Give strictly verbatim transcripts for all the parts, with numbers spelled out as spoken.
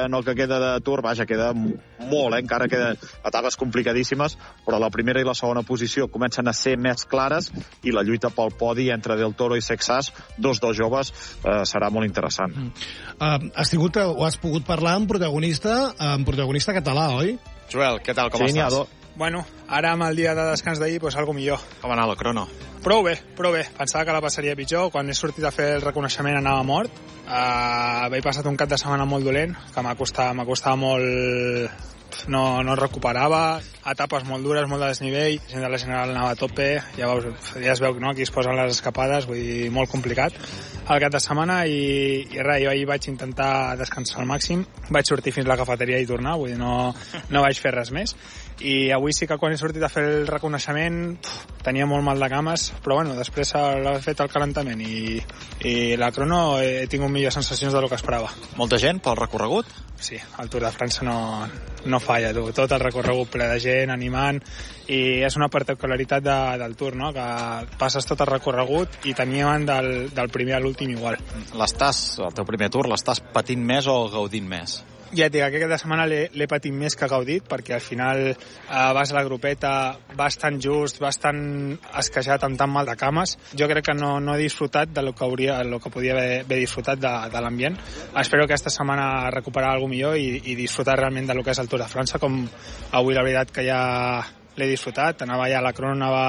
en el que queda de Tour, vaja, queda molt, eh? Encara queden etapes complicadíssimes, però la primera i la segona posició comencen a ser més clares i la lluita pel podi entre Del Toro i Sexas, dos dels joves, eh, serà molt interessant. Mm. Uh, has tingut, o has pogut parlar amb protagonista, amb protagonista català, oi? Joel, què tal, com sí, estàs? Bueno, ara amb el dia de descans d'ahir, pues, algo millor. Com va anar la crono? Prou bé, prou bé. Pensava que la passaria pitjor. Quan he sortit a fer el reconeixement anava mort. Uh, he passat un cap de setmana molt dolent, que m'ha costat, m'ha costat molt... No, no recuperava, etapes molt dures, molt de desnivell, gent de la general anava a tope, ja, veus, ja es veu, no?, aquí es posen les escapades, vull dir, molt complicat el cap de setmana, i, i res, jo ahir vaig intentar descansar al màxim, vaig sortir fins a la cafeteria i tornar, vull dir, no, no vaig fer res més, i avui sí que quan he sortit a fer el reconeixement pff, tenia molt mal de cames, però bueno, després l'he fet el calentament i, i la crono he tingut millors sensacions del que esperava. Molta gent pel recorregut? Sí, el Tour de França no, no falla, tu. Tot el recorregut ple de gent, animant, i és una particularitat de, del Tour, no?, que passes tot el recorregut i teníem del, del primer a l'últim igual. L'estàs, el teu primer Tour, l'estàs patint més o gaudint més? Ja et dic, aquesta setmana l'he patit més que gaudit, perquè al final eh, vas a la grupeta, vas tan just, vas tan esquejat amb tan mal de cames. Jo crec que no, no he disfrutat de lo que, hauria, lo que podia haver, haver disfrutat de, de l'ambient. Espero aquesta setmana recuperar alguna cosa millor i, i disfrutar realment de lo que és el Tour de França, com avui la veritat que ja l'he disfrutat. Anava ja a la crono, anava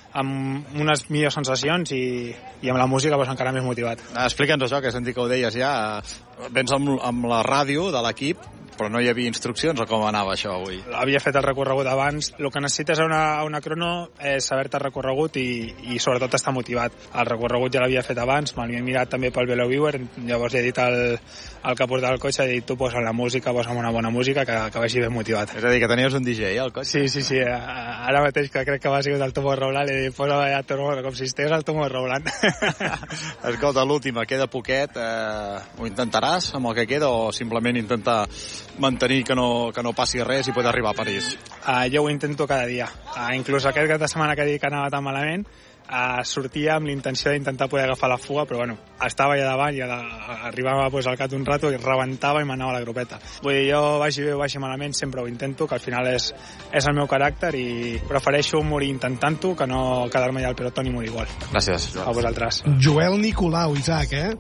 amb unes millors sensacions i, i amb la música pues, encara més motivat. Explica'ns això, que he sentit que ho deies ja. Vens amb, amb la ràdio de l'equip, però no hi havia instruccions o com anava això avui? Havia fet el recorregut abans. El que necessites a una, a una crono és saber-te el recorregut i, i sobretot estar motivat. El recorregut ja l'havia fet abans, m'havia mirat també pel VeloViewer, llavors li he dit al, al que portava el cotxe, he dit tu posa la música, posa'm una bona música, que, que vagi ben motivat. És a dir, que tenies un D J al cotxe? Sí, sí, sí. Ara mateix que crec que va ser el Tomo Roland, he dit posa ja Tomo, com si estigués el Tomo Roland. Escolta, l'última, queda poquet. Eh, ho intentaràs amb el que queda o simplement intentar mantenir que no, que no passi res i poder arribar a París? Uh, jo ho intento cada dia. Uh, inclús aquest cap de setmana que he dit que anava tan malament, uh, sortia amb l'intenció d'intentar poder agafar la fuga, però bueno, estava allà davant i la, arribava pues, al cap d'un rato i rebentava i m'anava a la grupeta. Vull dir, jo vagi bé o vagi malament, sempre ho intento, que al final és, és el meu caràcter i prefereixo morir intentant-ho que no quedar-me allà al pelotó ni morir igual. Gràcies, Joel. A vosaltres. Joel Nicolau, Isaac, eh?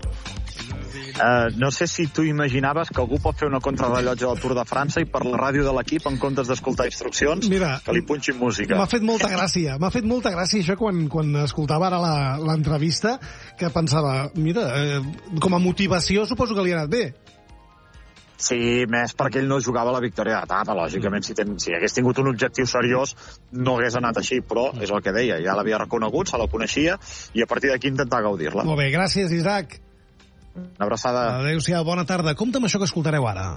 Uh, no sé si tu imaginaves que algú pot fer una contrarrellotge del Tour de França i per la ràdio de l'equip, en comptes d'escoltar instruccions, Mira, que li punxin música. M'ha fet molta gràcia, m'ha fet molta gràcia això quan, quan escoltava ara l'entrevista, que pensava, mira, eh, com a motivació suposo que li ha anat bé. Sí, més perquè ell no jugava la victòria d'etapa, lògicament, si, ten, si hagués tingut un objectiu seriós no hagués anat així, però és el que deia, ja l'havia reconegut, se la coneixia, i a partir d'aquí intentar gaudir-la. Molt bé, gràcies, Isaac. Una abraçada. Adéu-siau, bona tarda. Compte amb això que escoltareu ara.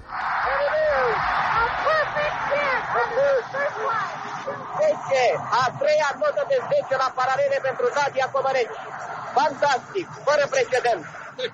A treia notă de zece la paralele pentru Nadia Comaneci. Fantastic, fără precedent.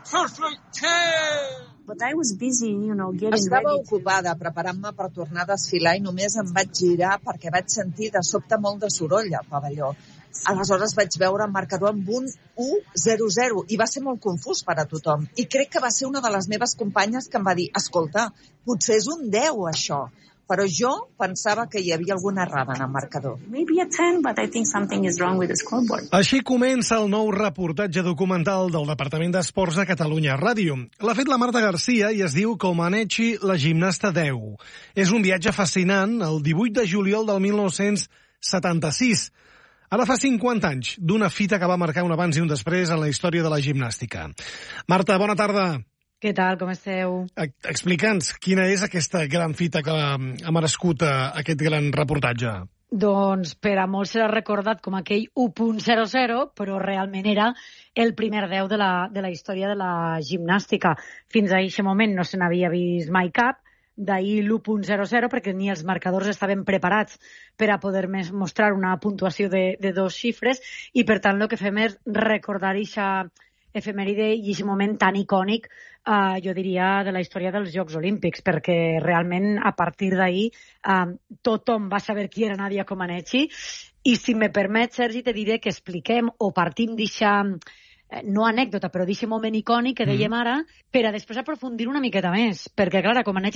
But I was busy, you know, getting Estava ready ocupada preparant-me per tornar a desfilar i només em vaig girar perquè vaig sentir de sobte molt de soroll al pavelló. Aleshores vaig veure el marcador amb un u zero zero i va ser molt confús per a tothom. I crec que va ser una de les meves companyes que em va dir escolta, potser és un deu això. Però jo pensava que hi havia alguna errada en el marcador. Maybe a ten, but I think something is wrong with the scoreboard. Així comença el nou reportatge documental del Departament d'Esports de Catalunya Ràdio. L'ha fet la Marta Garcia i es diu Comaneci, la gimnasta deu. És un viatge fascinant el divuit de juliol del mil nou-cents setanta-sis. Ara fa cinquanta anys d'una fita que va marcar un abans i un després en la història de la gimnàstica. Marta, bona tarda. Què tal, com esteu? Explica'ns quina és aquesta gran fita que ha merescut aquest gran reportatge. Doncs per a molts serà recordat com aquell u punt zero zero, però realment era el primer deu de la, de la història de la gimnàstica. Fins a aquest moment no se n'havia vist mai cap, d'ahir l'u punt zero zero perquè ni els marcadors estaven preparats per a poder més mostrar una puntuació de, de dos xifres i per tant el que fem és recordar aquesta efemèride i aquest moment tan icònic, eh, jo diria, de la història dels Jocs Olímpics, perquè realment a partir d'ahir eh, tothom va saber qui era Nadia Comaneci i si me permet, Sergi, te diré que expliquem o partim d'eixa, eh, no anècdota, però d'aquest moment icònic que dèiem ara, per a després aprofundir una miqueta més, perquè clar, Comaneci